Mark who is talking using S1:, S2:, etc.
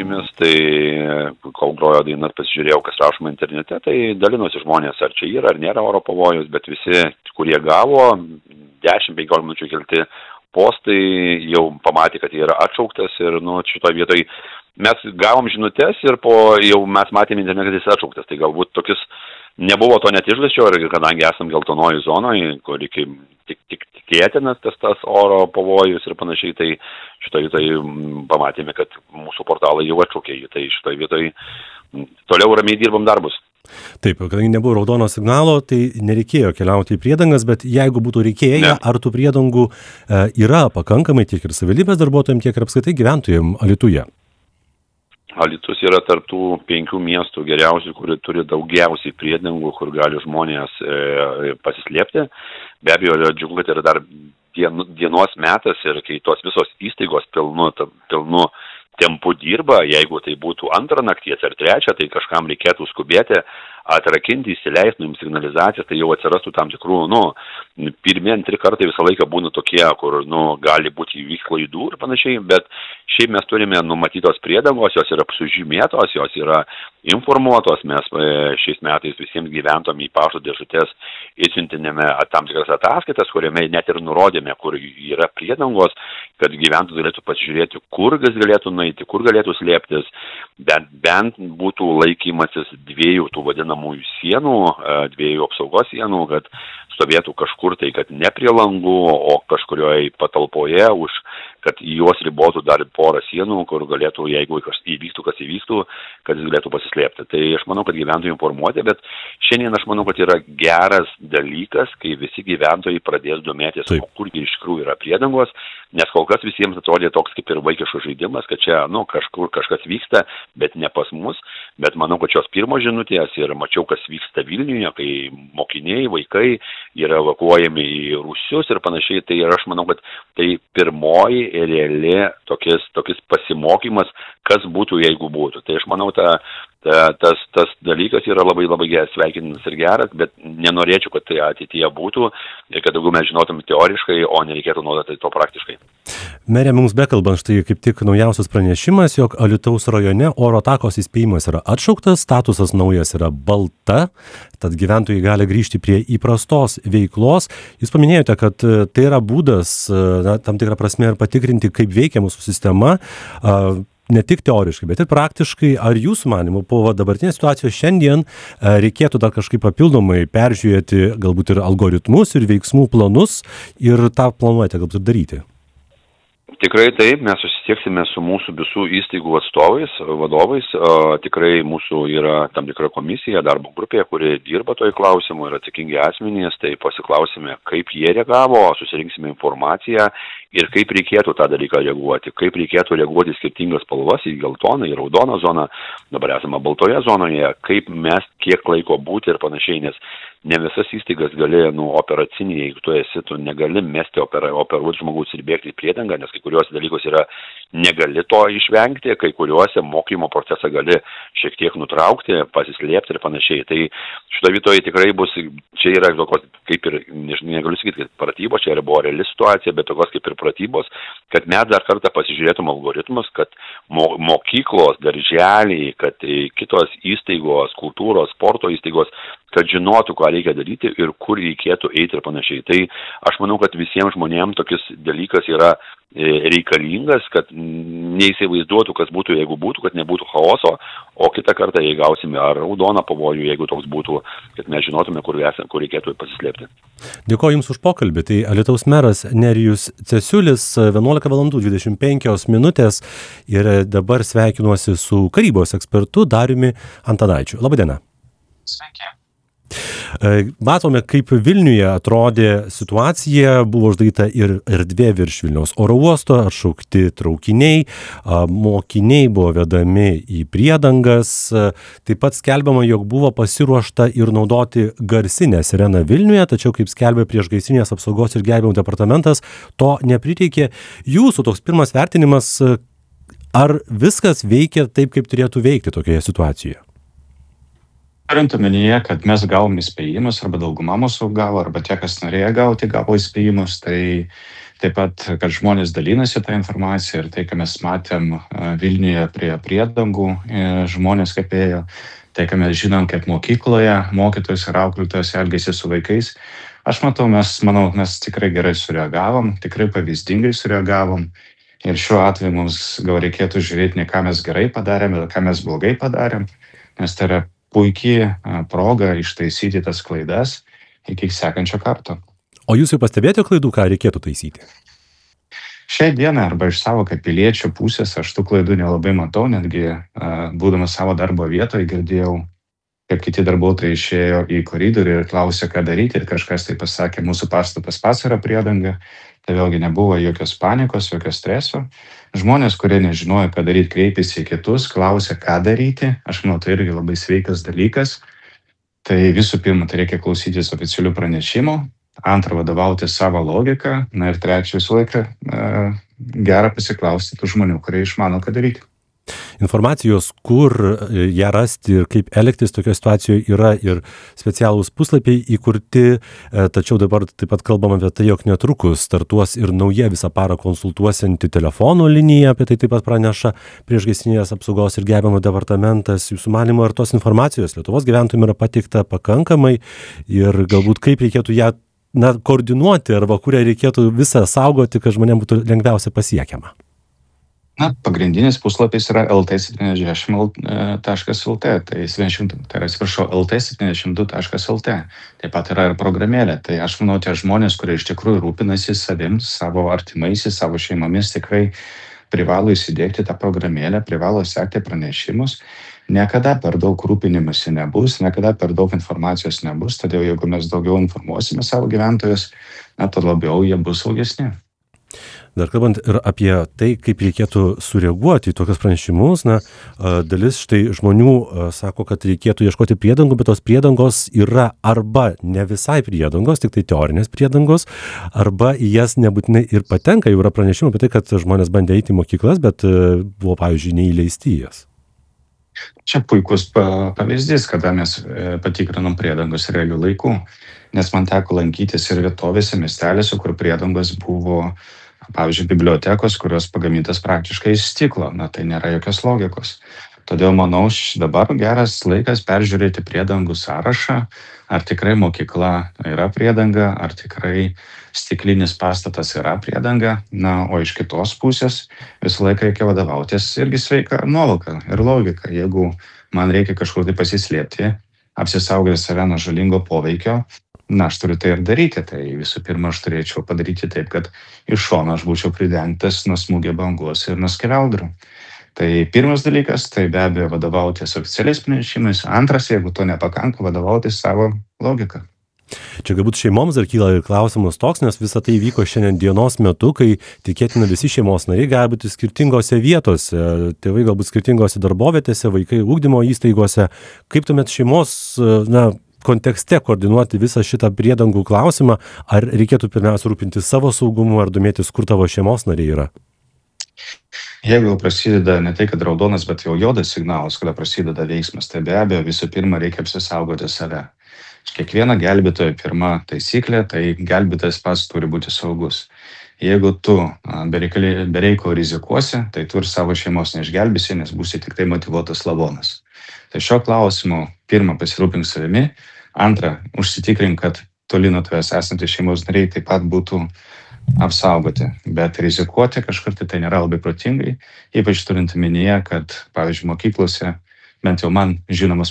S1: jumis, tai kol grojo daina ir pasižiūrėjau, kas rašoma internete, tai dalinosi žmonės, ar čia yra, ar nėra oro pavojus, bet visi, kurie gavo, 10-15 minučių kelti postai, jau pamatė, kad jie yra atšauktas ir, šitoje vietoje mes gavom žinutes ir jau mes matėme internete, kad jis atšauktas, tai galbūt tokius nebuvo to net išgąsčio, ir kadangi esam geltonoji zonoje, kur iki tik tikėtinas tas oro pavojus ir panašiai, tai šitoje vietoje pamatėme, kad mūsų portalai jau atšaukė jį, tai šitoje vietoje toliau ramiai dirbam darbus.
S2: Taip, kadangi nebuvo raudono signalo, tai nereikėjo keliauti į priedangas, bet jeigu būtų reikėję, ar tų priedangų yra pakankamai tiek ir savivaldybės darbuotojams, tiek ir apskritai gyventojams Alytuje?
S1: Alytus yra tarptų 5 miestų geriausių, kurie turi daugiausiai priedangų, kur gali žmonės pasislėpti. Be abejo, džiugu, kad yra dar dienos metas ir kai tos visos įstaigos pilnu tempu dirba, jeigu tai būtų 2 nakties ar 3, tai kažkam reikėtų skubėti, atrakinti, įsileisti, jums signalizacijas, tai jau atsirastų tam tikrų, 1-3 kartai visą laiką būna tokie, kur, gali būti įvyks klaidų ir panašiai, bet šiaip mes turime numatytos priedangos, jos yra sužymėtos, jos yra informuotos, mes šiais metais visiems gyventojams į pašto dėžutes įsiuntinėme tam tikras ataskaitas, kuriame net ir nurodėme, kur yra priedangos, kad gyventojai galėtų pasižiūrėti, kur galėtų nueiti, kur galėtų slėptis, bent būtų laikymasis 2 tų vadinamųjų sienų, 2 apsaugos sienų, kad stovėtų kažkur tai, kad ne prie langų, o kažkurioje patalpoje, kad juos ribotų dar porą sienų, kur galėtų, jeigu įvyktų, kas įvyktų, kad jis galėtų pasislėpti. Tai aš manau, kad gyventojai informuoti, bet šiandien aš manau, kad yra geras dalykas, kai visi gyventojai pradės domėtis, kurgi iš tikrųjų yra priedangos, nes kol kas visiems atrodė toks kaip ir vaikiškas žaidimas, kad čia, kažkur kažkas vyksta, bet ne pas mus, bet manau, kad šios pirmos žinutės ir mačiau, kas vyksta Vilniuje, kai mokiniai, vaikai yra evakuojami į rūsius ir panašiai, tai aš manau, kad tai pirmoji reali tokis pasimokymas, kas būtų, jeigu būtų. Tai aš manau, tas dalykas yra labai labai geras, sveikintinas ir geras, bet nenorėčiau, kad tai ateityje būtų ir kad daugiau mes žinotume teoriškai, o nereikėtų naudoti to praktiškai.
S2: Merė, mums bekalbant, štai kaip tik naujausias pranešimas, jog Alytaus rajone oro atakos įspėjimas yra atšauktas, statusas naujas yra balta, tad gyventojai gali grįžti prie įprastos veiklos. Jūs paminėjote, kad tai yra būdas, tam tikrą prasme, ir patikrinti, kaip veikia mūsų sistema, ne tik teoriškai, bet ir praktiškai. Ar jūsų manymu po dabartinės situacijos šiandien reikėtų dar kažkaip papildomai peržiūrėti galbūt ir algoritmus ir veiksmų planus ir tą planuojate galbūt daryti?
S1: Tikrai taip, mes susisieksime su mūsų visų įstaigų atstovais, vadovais. Tikrai mūsų yra tam tikra komisija, darbo grupė, kuri dirba toj klausimu ir atsakingi asmenys, tai pasiklausime, kaip jie reagavo, susirinksime informaciją ir kaip reikėtų tą dalyką reaguoti, kaip reikėtų reaguoti skirtingas spalvas į geltoną, į raudoną zoną, dabar esame baltoje zonoje, kaip mes kiek laiko būti ir panašiai, nes ne visas įstaigas gali, operacinėje, jeigu tu negali mesti operuoti žmogus ir bėgti į priedangą, nes kai kuriuose dalykus yra negali to išvengti, kai kuriuose mokymo procesą gali šiek tiek nutraukti, pasislėpti ir panašiai. Tai šitoje vietoje tikrai bus, čia yra tokios, kaip ir, negaliu sakyti, kad pratybos, čia buvo reali situacija, bet tokios kaip ir pratybos, kad mes dar kartą pasižiūrėtum algoritmus, kad mokyklos, darželiai, kad kitos įstaigos, kultūros, sporto įstaigos, kad žinotų, ką reikia daryti ir kur reikėtų eiti ir panašiai. Tai aš manau, kad visiems žmonėms tokis dalykas yra reikalingas, kad neįsivaizduotų, kas būtų, jeigu būtų, kad nebūtų chaoso, o kitą kartą, jei gausime ar raudoną pavojų, jeigu toks būtų, kad mes žinotume, kur reikėtų pasislėpti.
S2: Dėkoju Jums už pokalbį. Tai Alytaus meras Nerijus Cesiulis, 11:25 ir dabar sveikinuosi su karybos ekspertu Dariumi Antadaičiu. Labadiena.
S3: Sveiki.
S2: Matome, kaip Vilniuje atrodė situacija, buvo uždaryta ir erdvė virš Vilniaus oro uosto, atšaukti traukiniai, mokiniai buvo vedami į priedangas, taip pat skelbiama, jog buvo pasiruošta ir naudoti garsinę sireną Vilniuje, tačiau, kaip skelbė Priešgaisrinės apsaugos ir gelbėjimo departamentas, to neprireikė. Jūsų toks pirmas vertinimas, ar viskas veikia taip, kaip turėtų veikti tokioje situacijoje?
S3: Turint omenyje, kad mes gavom įspėjimus, arba dauguma mūsų gavo, arba tie, kas norėjo gavo įspėjimus, tai taip pat, kad žmonės dalinasi tą informaciją ir tai, ką mes matėm Vilniuje prie priedangų, žmonės kaip ėjo, tai, ką mes žinom, kaip mokykloje mokytojus ir auklėtojus elgėsi su vaikais. Aš manau, mes tikrai gerai sureagavom, tikrai pavyzdingai sureagavom. Ir šiuo atveju mums gal reikėtų žiūrėti ne ką mes gerai padarėm, bet ką mes blogai padarėm, nes tai yra puikiai proga ištaisyti tas klaidas iki sekančio karto.
S2: O jūs jau pastebėjote klaidų, ką reikėtų taisyti?
S3: Šiai dienai arba iš savo kaip piliečio pusės aš tų klaidų nelabai matau, netgi būdamas savo darbo vietoje girdėjau, kaip kiti darbuotojai išėjo į koridorių ir klausė, ką daryti, ir kažkas tai pasakė, mūsų pastatas pats yra priedanga. Tai vėlgi nebuvo jokios panikos, jokio streso. Žmonės, kurie nežinojo, ką daryti, kreipėsi į kitus, klausė, ką daryti. Aš manau, tai irgi labai sveikas dalykas. Tai visų pirma, tai reikia klausytis oficialių pranešimų. Antra, vadovauti savo logiką. Na ir trečia, visą laiką gera pasiklausti tų žmonių, kurie išmano, ką daryti.
S2: Informacijos, kur ją rasti ir kaip elgtis tokioje situacijoje, yra ir specialūs puslapiai įkurti, tačiau dabar taip pat kalbam apie tai, jog netrukus startuos ir nauja visą parą konsultuosianti telefono linija, apie tai taip pat praneša Priešgaisrinės apsaugos ir gelbėjimo departamentas. Jūsų manymu, ar tos informacijos Lietuvos gyventojams yra pateikta pakankamai ir galbūt kaip reikėtų ją koordinuoti arba kurią reikėtų visą saugoti, kad žmonėms būtų lengviausia pasiekiama?
S3: Pagrindinis puslapis yra lt70.lt, tai lt72.lt. Taip pat yra ir programėlė. Tai aš manau, tie žmonės, kurie iš tikrųjų rūpinasi savim, savo artimaisiais, savo šeimomis, tikrai privalo įsidėkti tą programėlę, privalo sekti pranešimus. Niekada per daug rūpinimasi nebus, niekada per daug informacijos nebus. Todėl jeigu mes daugiau informuosime savo gyventojus, to labiau jie bus saugesni.
S2: Dar kalbant ir apie tai, kaip reikėtų sureaguoti į tokius pranešimus, dalis štai žmonių sako, kad reikėtų ieškoti priedangų, bet tos priedangos yra arba ne visai priedangos, tik tai teorinės priedangos, arba į jas nebūtinai ir patenka. Jau yra pranešimų apie tai, kad žmonės bandė eiti į mokyklas, bet buvo, pavyzdžiui, neįleisti į jas.
S3: Čia puikus pavyzdys, kada mes patikrinom priedangus realių laikų, nes man teko lankytis ir vietovėse, miestelėse, kur priedangos buvo, pavyzdžiui, bibliotekos, kurios pagamintas praktiškai iš stiklo. Tai nėra jokios logikos. Todėl, manau, dabar geras laikas peržiūrėti priedangų sąrašą, ar tikrai mokykla yra priedanga, ar tikrai stiklinis pastatas yra priedanga. O iš kitos pusės visą laiką reikia vadovautis irgi sveika nuovoka ir logika. Jeigu man reikia kažkur tai pasislėpti, apsisaugoti save nuo žalingo poveikio, aš turiu tai ir daryti. Tai visų pirma, aš turėčiau padaryti taip, kad iš šono aš būčiau pridengtas nuo smūgio bangos ir nuo skeveldrų. Tai pirmas dalykas, tai be abejo vadovautis oficialiais pranešimais. Antras, jeigu to nepakanka, vadovautis savo logiką.
S2: Čia galbūt šeimoms dar kyla ir klausimas toks, nes visa tai vyko šiandien dienos metu, kai tikėtina visi šeimos nariai gali būti skirtingose vietose, tėvai galbūt skirtingose darbovietėse, vaikai ugdymo įstaigose. Kaip tuomet šeimos kontekste koordinuoti visą šitą priedangų klausimą, ar reikėtų pirmiausia rūpinti savo saugumu, ar domėtis, kur tavo šeimos nariai yra?
S3: Jeigu jau prasideda ne tai, kad raudonas, bet jau juodas signalas, kada prasideda veiksmas, tai be abejo visų pirma reikia apsisaugoti save. Kiekviena gelbėtojo pirma taisyklė, tai gelbėtojas pats turi būti saugus. Jeigu tu bereikalo rizikuosi, tai tu ir savo šeimos neišgelbėsi, nes būsi tik tai motyvuotas lavonas. Tai šio klausimu, pirma, pasirūpink savimi, antra, užsitikrink, kad toli nuo tavęs esantys šeimos nariai taip pat būtų apsaugoti. Bet rizikuoti kažkur tai nėra labai protingai, ypač turint omenyje, kad, pavyzdžiui, mokyklose, bent jau man žinomas